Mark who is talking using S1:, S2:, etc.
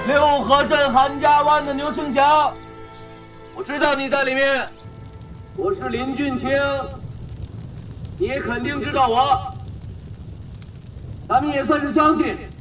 S1: 六合镇韩家湾的牛胜祥，我知道你在里面。我是林俊卿，你也肯定知道我。咱们也算是乡亲。